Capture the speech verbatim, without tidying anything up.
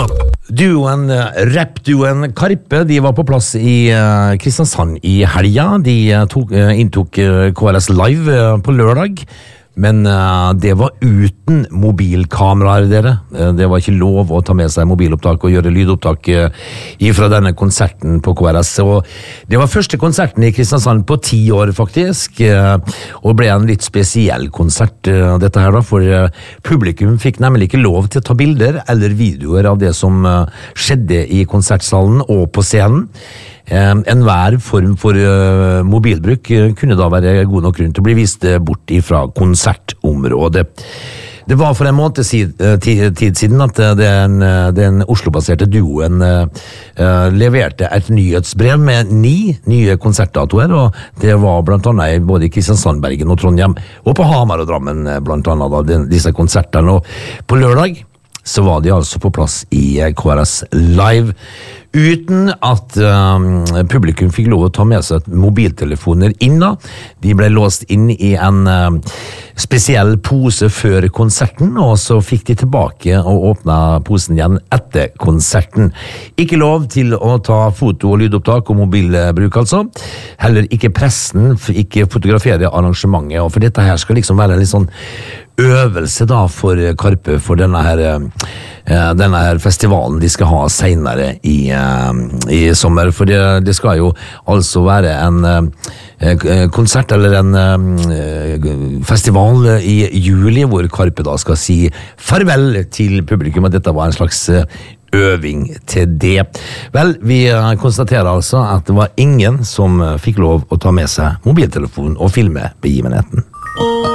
Duoen, rap-duoen Karpe, de var på plass i uh, Kristiansand i helga. De uh, tok, uh, inntok uh, K R S Live uh, på lørdag. Men uh, det var uten mobilkameraer, dere. Uh, det var ikke lov å ta med seg mobilopptak og gjøre lydopptak uh, ifra denne konserten på K R S. Og det var første konserten i Kristiansand på ti år, faktisk. Uh, og ble en litt spesiell konsert, uh, dette her da, for uh, publikum fikk nemlig ikke lov til å ta bilder eller videoer av det som uh, skjedde i konsertsalen og på scenen. Um, enhver form for uh, mobilbruk uh, kunne da være god nok grunn til å bli vist uh, bort fra konsertområdet. Det var for en måned tid, uh, tid, tid siden at uh, den, uh, den Oslo-baserte duoen uh, uh, leverte et nyhetsbrev med ni nye konsertdatoer, og det var blant annet både i Kristiansand, Bergen og Trondheim, og på Hamar og Drammen blant annet da, den, disse konsertene. Og på lørdag så var de altså på plass i K R S Live, uten at um, publikum fikk lov å ta med seg mobiltelefoner inn da. De ble låst inn i en um, spesiell pose før konserten, og så fikk de tilbake og åpna posen igjen etter konserten. Ikke lov til å ta foto- og lydopptak og mobilbruk, altså. Heller ikke pressen, ikke fotografere arrangementet, og for dette her skal liksom være en litt sånn øvelse da for Karpe for denne her, uh, denne her festivalen de skal ha senere i, uh, i sommer, for det, det skal jo altså være en uh, konsert eller en uh, festival i juli hvor Karpe da skal si farvel til publikum, og dette var en slags uh, øving til det. Vel, vi uh, konstaterer altså at det var ingen som uh, fikk lov å ta med seg mobiltelefon og filme begivenheten.